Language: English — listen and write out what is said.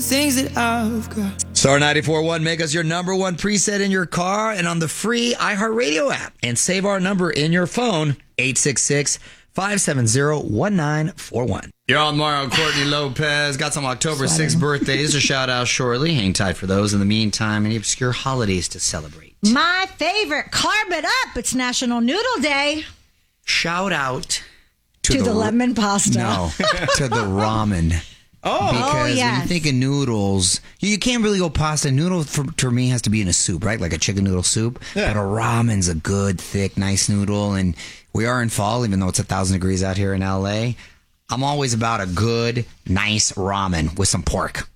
Things that I've got. Star 94.1, make us your number one preset in your car and on the free iHeartRadio app. And save our number in your phone, 866-570-1941. You're on tomorrow, Courtney Lopez. Got some October 6th birthdays to shout out shortly. Hang tight for those. In the meantime, any obscure holidays to celebrate? My favorite, carb it up. It's National Noodle Day. Shout out to the lemon pasta. No, to the ramen. Because yes. when you think of noodles, you can't really go pasta. Noodle for me has to be in a soup, right? Like a chicken noodle soup. Yeah. But a ramen's a good, thick, nice noodle. And we are in fall, even though it's 1,000 degrees out here in LA. I'm always about a good, nice ramen with some pork.